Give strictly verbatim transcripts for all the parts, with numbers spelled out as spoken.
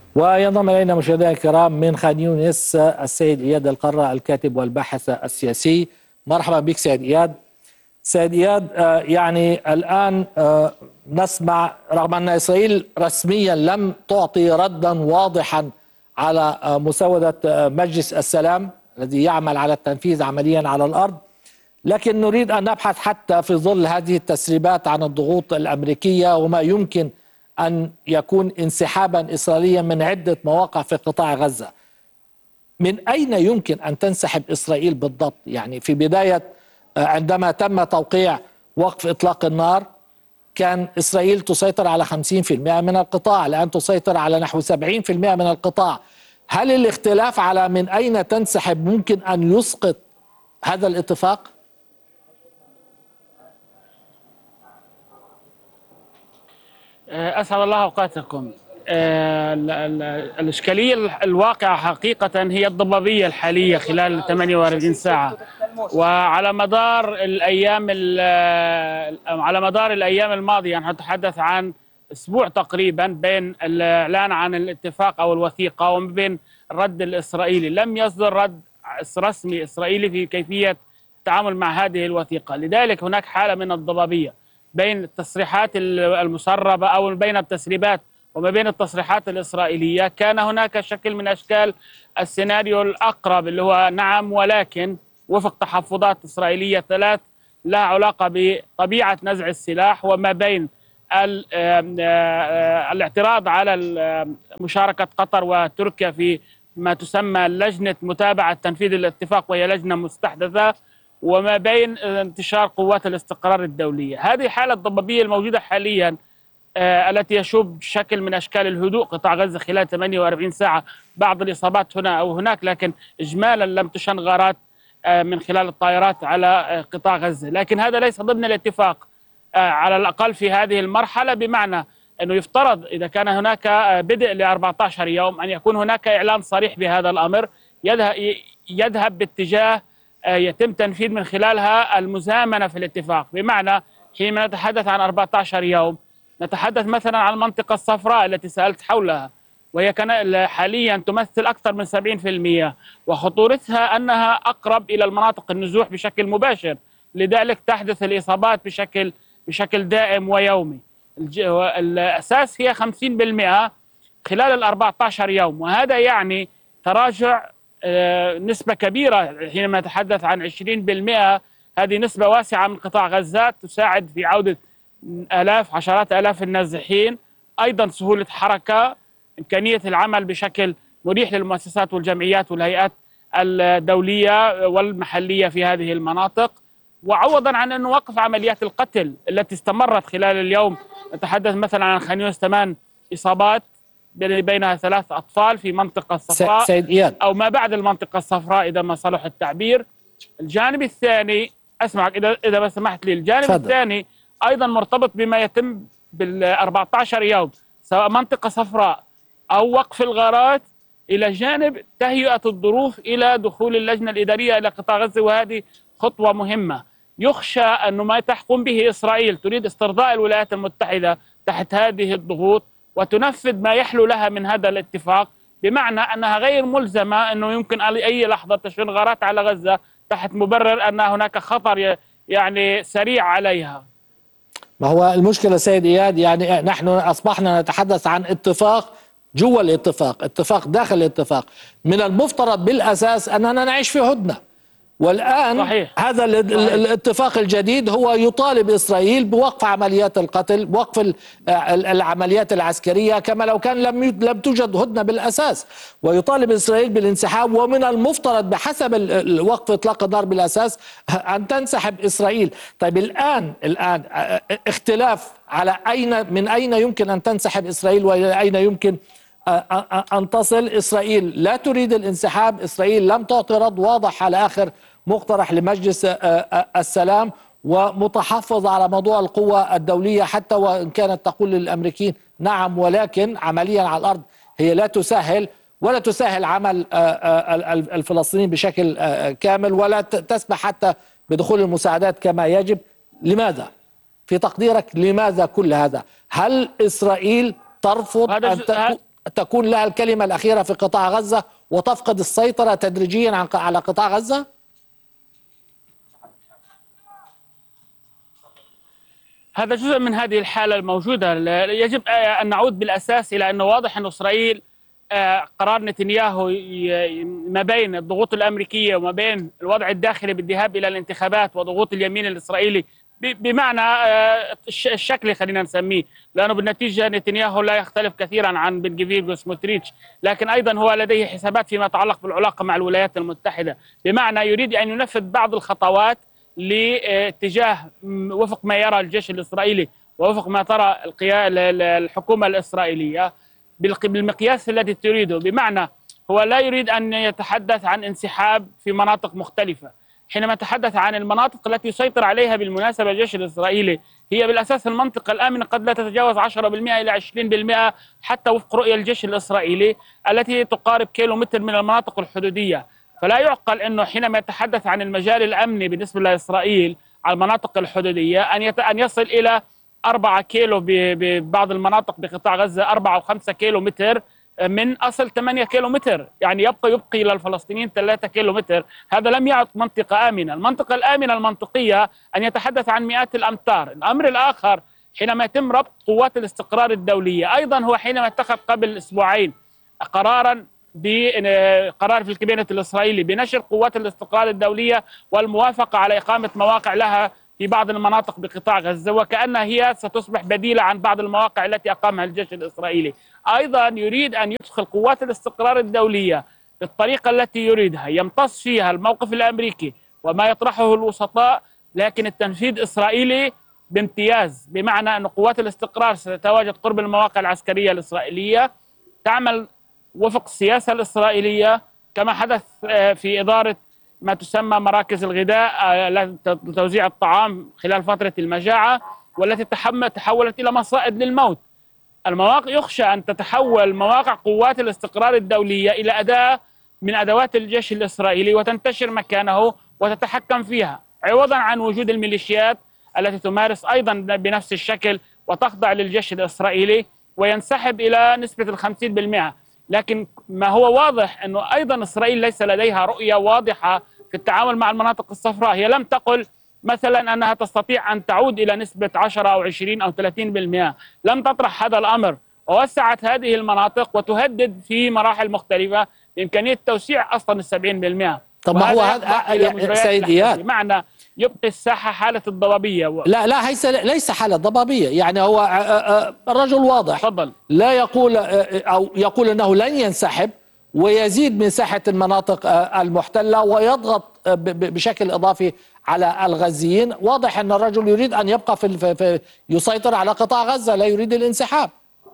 وينضم إلينا مشاهدينا الكرام من خان يونس السيد إياد القرة، الكاتب والباحث السياسي. مرحبا بك سيد إياد. سيد إياد، يعني الآن نسمع رغم أن إسرائيل رسميا لم تعطي ردا واضحا على مسودة مجلس السلام الذي يعمل على التنفيذ عمليا على الأرض، لكن نريد أن نبحث حتى في ظل هذه التسريبات عن الضغوط الأمريكية وما يمكن أن يكون انسحابا إسرائيليا من عدة مواقع في قطاع غزة. من أين يمكن أن تنسحب إسرائيل بالضبط؟ يعني في بداية عندما تم توقيع وقف إطلاق النار كان إسرائيل تسيطر على خمسين بالمئة من القطاع، الآن تسيطر على نحو سبعين بالمئة من القطاع. هل الاختلاف على من أين تنسحب ممكن أن يسقط هذا الاتفاق؟ أسعد الله أوقاتكم. الإشكالية الواقعة حقيقة هي الضبابية الحالية خلال ثمانية وأربعين ساعة، وعلى مدار الأيام على مدار الأيام الماضية نحن نتحدث عن أسبوع تقريبا بين الإعلان عن الاتفاق أو الوثيقة وما بين الرد الإسرائيلي. لم يصدر رد رسمي إسرائيلي في كيفية التعامل مع هذه الوثيقة، لذلك هناك حالة من الضبابية بين التصريحات المسربة أو بين التسريبات وما بين التصريحات الإسرائيلية. كان هناك شكل من أشكال السيناريو الأقرب اللي هو نعم ولكن وفق تحفظات إسرائيلية ثلاث لها علاقة بطبيعة نزع السلاح وما بين الاعتراض على مشاركة قطر وتركيا في ما تسمى لجنة متابعة تنفيذ الاتفاق وهي لجنة مستحدثة، وما بين انتشار قوات الاستقرار الدولية. هذه حالة الضبابية الموجودة حاليا آه التي يشوب شكل من أشكال الهدوء قطاع غزة خلال ثمانية وأربعين ساعة، بعض الإصابات هنا أو هناك، لكن إجمالا لم تشن غارات آه من خلال الطائرات على آه قطاع غزة. لكن هذا ليس ضمن الاتفاق آه على الأقل في هذه المرحلة، بمعنى أنه يفترض إذا كان هناك آه بدء ل أربعة عشر يوم أن يكون هناك إعلان صريح بهذا الأمر يذهب, يذهب باتجاه يتم تنفيذ من خلالها المزامنة في الاتفاق. بمعنى حينما نتحدث عن أربعة عشر يوم نتحدث مثلا عن المنطقة الصفراء التي سألت حولها، وهي كان حاليا تمثل أكثر من سبعين بالمئة، وخطورتها أنها أقرب إلى المناطق النزوح بشكل مباشر، لذلك تحدث الإصابات بشكل بشكل دائم ويومي. الأساس هي خمسين بالمئة خلال الأربعة عشر يوم، وهذا يعني تراجع نسبة كبيرة. حينما نتحدث عن عشرين بالمئة هذه نسبة واسعة من قطاع غزة تساعد في عودة آلاف عشرات آلاف النازحين، أيضا سهولة حركة، إمكانية العمل بشكل مريح للمؤسسات والجمعيات والهيئات الدولية والمحلية في هذه المناطق، وعوضا عن أن نوقف عمليات القتل التي استمرت خلال اليوم. نتحدث مثلا عن خان يونس ثمان إصابات بينها ثلاث أطفال في منطقة الصفراء سيد إياد. أو ما بعد المنطقة الصفراء إذا ما صلح التعبير. الجانب الثاني أسمعك إذا إذا ما سمحت لي، الجانب فضل. الثاني أيضا مرتبط بما يتم بالأربعة عشر يوم، سواء منطقة صفراء أو وقف الغارات، إلى جانب تهيئة الظروف إلى دخول اللجنة الإدارية إلى قطاع غزة، وهذه خطوة مهمة. يخشى أنه ما تحكم به إسرائيل تريد استرضاء الولايات المتحدة تحت هذه الضغوط وتنفذ ما يحلو لها من هذا الاتفاق، بمعنى أنها غير ملزمة أنه يمكن أي لحظة تشن غارات على غزة تحت مبرر أن هناك خطر يعني سريع عليها. ما هو المشكلة سيد إياد، يعني نحن أصبحنا نتحدث عن اتفاق جوا الاتفاق، اتفاق داخل الاتفاق. من المفترض بالأساس أننا نعيش في هدنة، والآن صحيح. هذا صحيح. الاتفاق الجديد هو يطالب إسرائيل بوقف عمليات القتل، وقف العمليات العسكرية كما لو كان لم لم توجد هدنة بالأساس، ويطالب إسرائيل بالانسحاب. ومن المفترض بحسب وقف إطلاق النار بالأساس أن تنسحب إسرائيل. طيب الآن الآن اختلاف على أين من أين يمكن أن تنسحب إسرائيل وإلى أين يمكن أن تصل. إسرائيل لا تريد الانسحاب، إسرائيل لم تعطي رد واضح على آخر مقترح لمجلس السلام، ومتحفظ على موضوع القوة الدولية، حتى وإن كانت تقول للأمريكيين نعم ولكن عمليا على الأرض هي لا تسهل ولا تسهل عمل الفلسطينيين بشكل كامل، ولا تسمح حتى بدخول المساعدات كما يجب. لماذا؟ في تقديرك لماذا كل هذا؟ هل إسرائيل ترفض أن تكون تكون لها الكلمة الأخيرة في قطاع غزة وتفقد السيطرة تدريجيا عن على قطاع غزة؟ هذا جزء من هذه الحالة الموجودة. يجب أن نعود بالأساس إلى أنه واضح أن إسرائيل قرار نتنياهو ما بين الضغوط الأمريكية وما بين الوضع الداخلي بالذهاب إلى الانتخابات وضغوط اليمين الإسرائيلي بمعنى الشكل خلينا نسميه، لأنه بالنتيجة نتنياهو لا يختلف كثيرا عن بن جفير وسموتريتش، لكن أيضا هو لديه حسابات فيما يتعلق بالعلاقة مع الولايات المتحدة، بمعنى يريد أن ينفذ بعض الخطوات لاتجاه وفق ما يرى الجيش الإسرائيلي ووفق ما ترى الحكومة الإسرائيلية بالمقياس الذي تريده، بمعنى هو لا يريد أن يتحدث عن انسحاب في مناطق مختلفة. حينما تحدث عن المناطق التي يسيطر عليها بالمناسبة الجيش الإسرائيلي هي بالأساس المنطقة الآمنة قد لا تتجاوز عشرة بالمئة إلى عشرين بالمئة حتى وفق رؤية الجيش الإسرائيلي التي تقارب كيلو متر من المناطق الحدودية. فلا يعقل أنه حينما يتحدث عن المجال الأمني بالنسبة لإسرائيل على المناطق الحدودية أن أن يصل إلى أربعة كيلو ببعض المناطق بقطاع غزة، أربعة وخمسة كيلو متر من أصل ثمانية كيلو متر، يعني يبقى يبقي للفلسطينيين ثلاثة كيلو متر. هذا لم يعد منطقة آمنة. المنطقة الآمنة المنطقية أن يتحدث عن مئات الأمتار. الأمر الآخر حينما يتم ربط قوات الاستقرار الدولية، أيضا هو حينما اتخذ قبل أسبوعين قرارا بقرار في الكابينة الإسرائيلي بنشر قوات الاستقرار الدولية والموافقة على إقامة مواقع لها في بعض المناطق بقطاع غزة، وكأنها هي ستصبح بديلة عن بعض المواقع التي أقامها الجيش الإسرائيلي. أيضا يريد أن يدخل قوات الاستقرار الدولية بالطريقة التي يريدها، يمتص فيها الموقف الأمريكي وما يطرحه الوسطاء، لكن التنفيذ إسرائيلي بامتياز، بمعنى أن قوات الاستقرار ستتواجد قرب المواقع العسكرية الإسرائيلية، تعمل وفق السياسة الإسرائيلية كما حدث في إدارة ما تسمى مراكز الغذاء لتوزيع الطعام خلال فترة المجاعة، والتي تحولت إلى مصائد للموت. المواقع يخشى أن تتحول مواقع قوات الاستقرار الدولية إلى أداة من أدوات الجيش الإسرائيلي وتنتشر مكانه وتتحكم فيها، عوضا عن وجود الميليشيات التي تمارس أيضا بنفس الشكل وتخضع للجيش الإسرائيلي وينسحب إلى نسبة الخمسين بالمئة. لكن ما هو واضح أنه أيضا إسرائيل ليس لديها رؤية واضحة في التعامل مع المناطق الصفراء. هي لم تقل مثلا أنها تستطيع أن تعود إلى نسبة عشرة أو عشرين أو ثلاثين بالمئة، لم تطرح هذا الأمر، ووسعت هذه المناطق وتهدد في مراحل مختلفة بإمكانية توسيع أصلا السبعين بالمئة. طب ما هو هذا سيد إياد، بمعنى يبقي الساحة حالة الضبابية و... لا لا ليس ليس حالة ضبابية، يعني هو الرجل واضح فضل. لا يقول أو يقول أنه لن ينسحب ويزيد من ساحة المناطق المحتلة ويضغط بشكل إضافي على الغزيين. واضح أن الرجل يريد أن يبقى في, في يسيطر على قطاع غزة، لا يريد الانسحاب.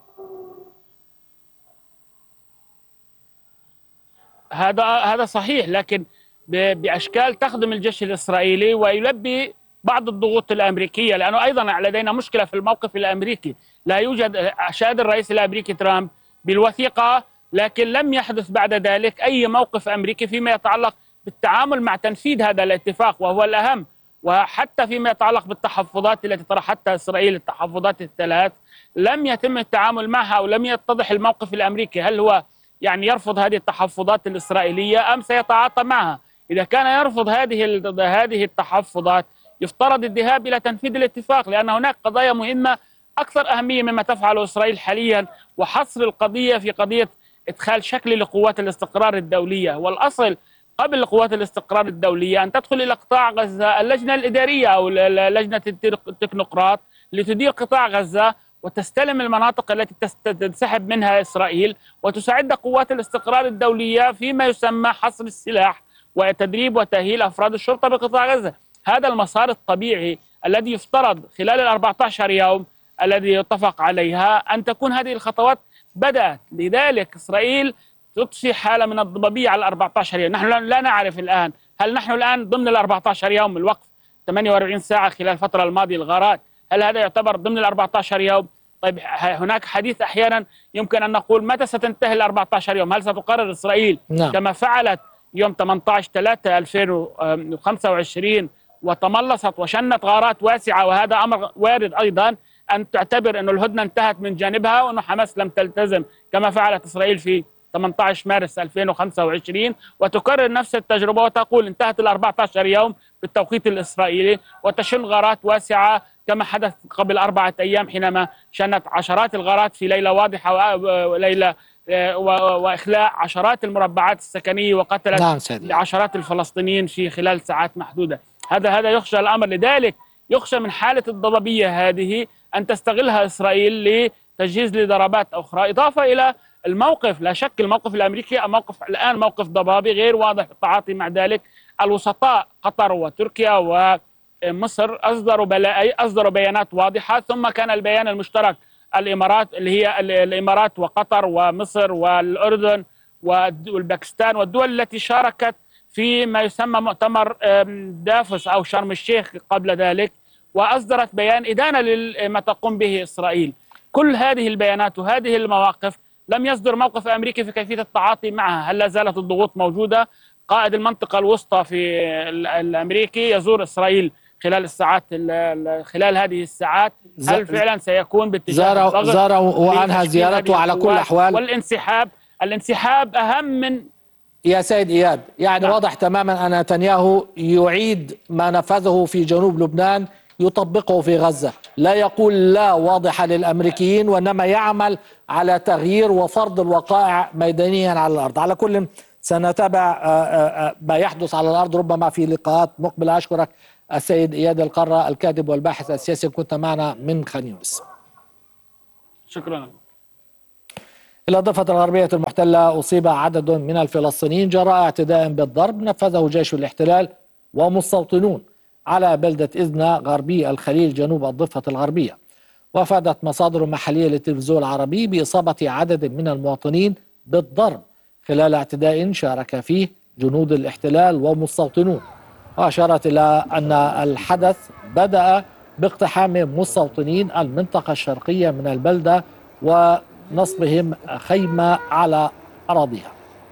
هذا هذا صحيح، لكن بأشكال تخدم الجيش الإسرائيلي ويلبي بعض الضغوط الأمريكية، لأنه أيضا لدينا مشكلة في الموقف الأمريكي. لا يوجد، أشاد الرئيس الأمريكي ترامب بالوثيقة، لكن لم يحدث بعد ذلك أي موقف أمريكي فيما يتعلق بالتعامل مع تنفيذ هذا الاتفاق، وهو الأهم. وحتى فيما يتعلق بالتحفظات التي طرحتها إسرائيل، التحفظات الثلاث، لم يتم التعامل معها ولم يتضح الموقف الأمريكي، هل هو يعني يرفض هذه التحفظات الإسرائيلية أم سيتعاطى معها؟ إذا كان يرفض هذه هذه التحفظات يفترض الذهاب إلى تنفيذ الاتفاق، لأن هناك قضايا مهمة أكثر أهمية مما تفعله إسرائيل حاليا، وحصر القضية في قضية إدخال شكل لقوات الاستقرار الدولية. والأصل قبل قوات الاستقرار الدولية أن تدخل إلى قطاع غزة اللجنة الإدارية أو لجنة التكنوقراط لتدير قطاع غزة وتستلم المناطق التي تنسحب منها إسرائيل، وتساعد قوات الاستقرار الدولية فيما يسمى حصر السلاح وتدريب وتأهيل أفراد الشرطة بقطاع غزة. هذا المسار الطبيعي الذي يفترض خلال ال أربعة عشر يوم الذي يتفق عليها أن تكون هذه الخطوات بدأت. لذلك إسرائيل تطفي حالة من الضبابية على أربعة عشر يوم. نحن لا نعرف الآن هل نحن الآن ضمن ال أربعة عشر يوم، الوقف ثمانية وأربعين ساعة خلال الفترة الماضية الغارات، هل هذا يعتبر ضمن ال أربعة عشر يوم؟ طيب هناك حديث أحيانا يمكن أن نقول متى ستنتهي ال أربعة عشر يوم؟ هل ستقرر إسرائيل نعم. كما فعلت يوم ثمانية عشر ثلاثة ألفين وخمسة وعشرين وتملصت وشنت غارات واسعة، وهذا أمر وارد أيضا، أن تعتبر أن الهدنة انتهت من جانبها وأن حماس لم تلتزم كما فعلت إسرائيل في ثمانية عشر مارس ألفين وخمسة وعشرين، وتكرر نفس التجربة وتقول انتهت ال أربعة عشر يوم بالتوقيت الإسرائيلي، وتشن غارات واسعة كما حدث قبل أربعة أيام حينما شنت عشرات الغارات في ليلة واضحة وليلة وإخلاء عشرات المربعات السكنية وقتلت نعم سيدي. عشرات الفلسطينيين في خلال ساعات محدودة. هذا هذا يخشى الأمر، لذلك يخشى من حالة الضبابية هذه أن تستغلها إسرائيل لتجهيز لضربات أخرى، إضافة إلى الموقف. لا شك الموقف الأمريكي موقف الآن موقف ضبابي غير واضح في التعاطي مع ذلك. الوسطاء قطر وتركيا ومصر أصدروا أصدروا بيانات واضحة، ثم كان البيان المشترك الإمارات اللي هي الإمارات وقطر ومصر والأردن والباكستان والدول التي شاركت في ما يسمى مؤتمر دافوس أو شرم الشيخ قبل ذلك، وأصدرت بيان إدانة لما تقوم به إسرائيل. كل هذه البيانات وهذه المواقف لم يصدر موقف أمريكي في كيفية التعاطي معها. هل لا زالت الضغوط موجودة؟ قائد المنطقة الوسطى في الأمريكي يزور إسرائيل خلال الساعات خلال هذه الساعات. هل فعلا سيكون باتجاه زار زار وأنهى زيارته على كل الأحوال؟ والانسحاب الانسحاب أهم من يا سيد إياد، يعني واضح تماما أن نتنياهو يعيد ما نفذه في جنوب لبنان يطبقه في غزة، لا يقول لا واضحة للأمريكيين، وإنما يعمل على تغيير وفرض الوقائع ميدانيا على الأرض. على كل سنتابع ما يحدث على الأرض ربما في لقاءات مقبلة. أشكرك السيد إياد القرة، الكاتب والباحث السياسي، كنت معنا من خان يونس. شكرا. إلى الضفة الغربية المحتلة أصيب عدد من الفلسطينيين جراء اعتداء بالضرب نفذه جيش الاحتلال ومستوطنون على بلدة إذنة غربي الخليل جنوب الضفة الغربية. وافادت مصادر محلية للتلفزيون العربي بإصابة عدد من المواطنين بالضرب خلال اعتداء شارك فيه جنود الاحتلال ومستوطنون، وأشارت إلى أن الحدث بدأ باقتحام مستوطنين المنطقة الشرقية من البلدة ونصبهم خيمة على أراضيها.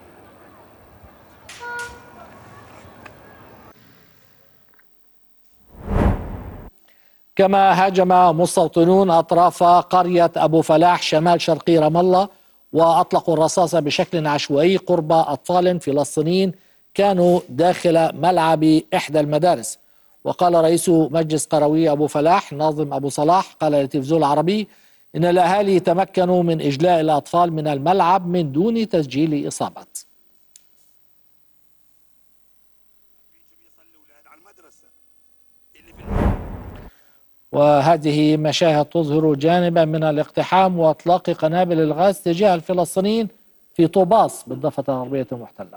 كما هاجم مستوطنون أطراف قرية أبو فلاح شمال شرقي رام الله وأطلقوا الرصاص بشكل عشوائي قرب أطفال فلسطينيين كانوا داخل ملعب إحدى المدارس. وقال رئيس مجلس قروي أبو فلاح ناظم أبو صلاح قال للتلفزيون العربي إن الأهالي تمكنوا من إجلاء الأطفال من الملعب من دون تسجيل إصابات. وهذه مشاهد تظهر جانبا من الاقتحام وإطلاق قنابل الغاز تجاه الفلسطينيين في طوباس بالضفة الغربية المحتلة.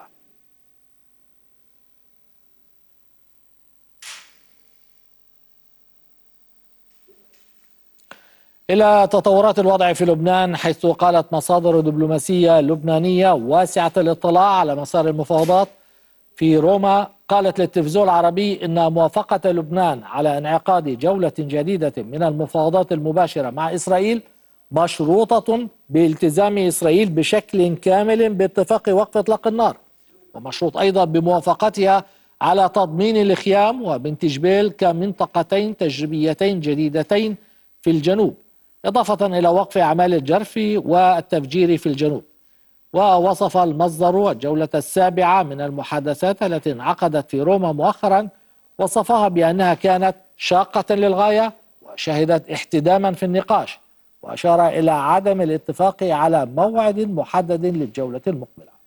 إلى تطورات الوضع في لبنان، حيث قالت مصادر دبلوماسية لبنانية واسعة الاطلاع على مسار المفاوضات في روما، قالت للتلفزيون العربي إن موافقة لبنان على انعقاد جولة جديدة من المفاوضات المباشرة مع إسرائيل مشروطة بالتزام إسرائيل بشكل كامل باتفاق وقف إطلاق النار، ومشروط أيضا بموافقتها على تضمين الخيام وبنت جبيل كمنطقتين تجريبيتين جديدتين في الجنوب، إضافة إلى وقف أعمال الجرف والتفجير في الجنوب. ووصف المصدر الجولة السابعة من المحادثات التي انعقدت في روما مؤخرا، وصفها بأنها كانت شاقة للغاية وشهدت احتداما في النقاش، وأشار إلى عدم الاتفاق على موعد محدد للجولة المقبلة.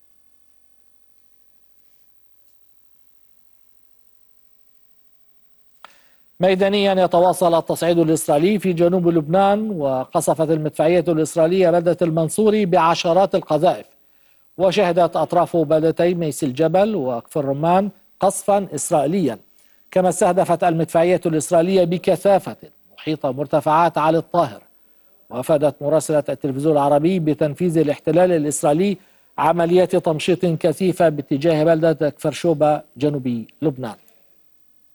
ميدانيا يتواصل التصعيد الإسرائيلي في جنوب لبنان، وقصفت المدفعية الإسرائيلية بلدة المنصوري بعشرات القذائف، وشهدت أطراف بلدتي ميس الجبل وكفر الرمان قصفا إسرائيليا، كما استهدفت المدفعية الإسرائيلية بكثافة محيط مرتفعات علي الطاهر. وأفادت مراسلة التلفزيون العربي بتنفيذ الاحتلال الإسرائيلي عمليات تمشيط كثيفة باتجاه بلدة كفر شوبة جنوبي لبنان.